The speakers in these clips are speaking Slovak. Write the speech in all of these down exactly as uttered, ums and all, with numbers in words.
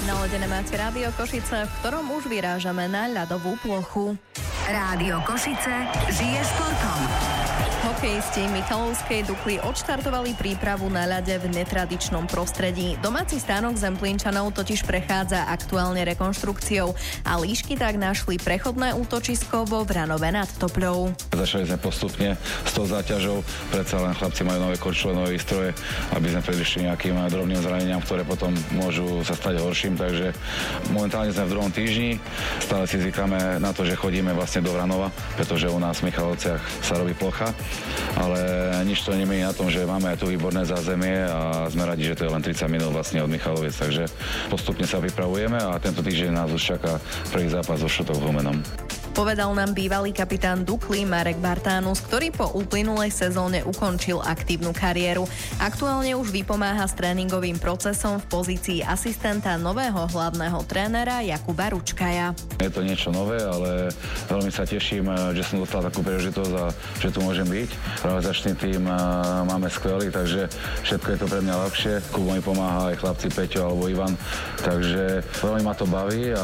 Naladené máte Rádio Košice, v ktorom už vyrážame na ľadovú plochu. Rádio Košice žije športom. Hokejisti Michalovskej Dukly odštartovali prípravu na ľade v netradičnom prostredí. Domáci stánok Zemplínčanov totiž prechádza aktuálne rekonštrukciou a líšky tak našli prechodné útočisko vo Vranove nad Topľou. Začali sme postupne s tou záťažou, predsa len chlapci majú nové korčule, nové výstroje, aby sme predišli nejakým drobným zraneniam, ktoré potom môžu sa stať horším, takže momentálne sme v druhom týždni, stále si zvykáme na to, že chodíme vlastne do Vranova, pretože u nás v Michalovciach sa robí plocha. Ale nič to nemení na tom, že máme aj tu výborné zázemie a sme radi, že to je len tridsať minút vlastne od Michaloviec, takže postupne sa pripravujeme a tento týždeň nás už čaká prvý zápas so Šutok Humenom. Povedal nám bývalý kapitán Dukly Marek Bartánus, ktorý po uplynulej sezóne ukončil aktívnu kariéru. Aktuálne už vypomáha s tréningovým procesom v pozícii asistenta nového hlavného trénera Jakuba Ručkaja. Je to niečo nové, ale veľmi sa teším, že som dostal takú príležitosť a že tu môžem byť. Realizačný tým máme skvelý, takže všetko je to pre mňa ľahšie. Kubo mi pomáha aj chlapci Peťo alebo Ivan, takže veľmi ma to baví a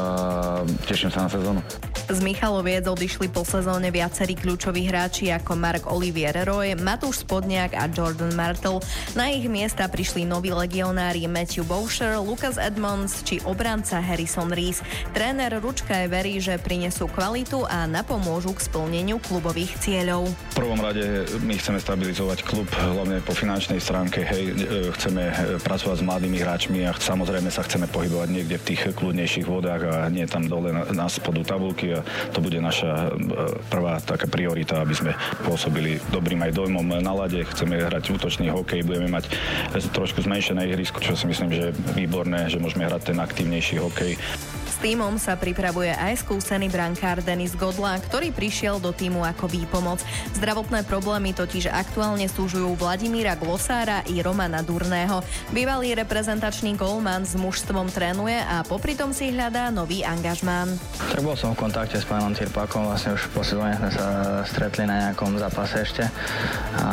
teším sa na sezónu. Z Michaloviec odišli po sezóne viacerí kľúčoví hráči ako Mark Olivier Roy, Matúš Spodniak a Jordan Martel. Na ich miesta prišli noví legionári Matthew Boucher, Lucas Edmonds či obranca Harrison Rees. Tréner Ručkaj verí, že prinesú kvalitu a napomôžu k splneniu klubových cieľov. V prvom rade my chceme stabilizovať klub, hlavne po finančnej stránke. Hej, chceme pracovať s mladými hráčmi a samozrejme sa chceme pohybovať niekde v tých kľudnejších vodách a nie tam dole na, na spodu tabulky. A to bude naša prvá taká priorita, aby sme pôsobili dobrým aj dojmom na ľade. Chceme hrať útočný hokej, budeme mať trošku zmenšené ihrisko, čo si myslím, že je výborné, že môžeme hrať ten aktívnejší hokej. S tímom sa pripravuje aj skúsený brankár Denis Godla, ktorý prišiel do tímu ako výpomoc. Zdravotné problémy totiž aktuálne súžujú Vladimíra Glosára i Romana Durného. Bývalý reprezentačný golman s mužstvom trénuje a popritom si hľadá nový angažmán. Tak bol som v kontakte s pánom Tirpákom, vlastne už po sezóne sme sa stretli na nejakom zápase ešte a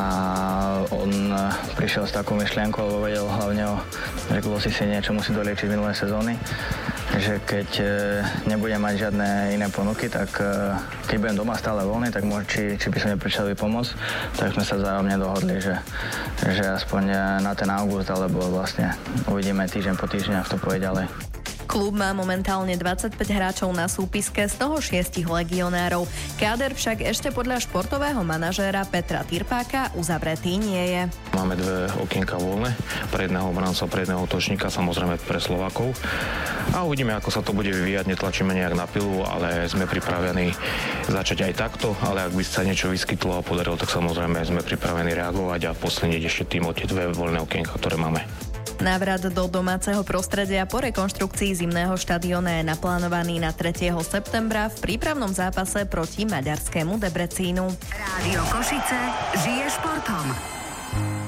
on prišiel s takou myšlienkou, lebo vedel hlavne o, že Glosy si niečo musí doliečiť minulé sezóny. Takže keď e, nebudem mať žiadne iné ponuky, tak e, keď budem doma stále voľný, tak môž, či, či by som neprišiel pomôcť, tak sme sa vzájomne dohodli, že, že aspoň na ten august, alebo vlastne uvidíme týždeň po týždni, ak to pôjde ďalej. Klub má momentálne dvadsaťpäť hráčov na súpiske, z toho šiestich legionárov. Káder však ešte podľa športového manažéra Petra Tirpáka uzavretý nie je. Máme dve okienka voľné, pre jedného obranca, pre jedného útočníka, samozrejme pre Slovákov. A uvidíme, ako sa to bude vyvíjať, netlačíme nejak na pilu, ale sme pripravení začať aj takto, ale ak by sa niečo vyskytlo a podarilo, tak samozrejme sme pripravení reagovať a posilniť ešte tým o tie dve voľné okienka, ktoré máme. Návrat do domáceho prostredia po rekonštrukcii zimného štadióna je naplánovaný na tretieho septembra v prípravnom zápase proti maďarskému Debrecínu. Rádio Košice žije športom.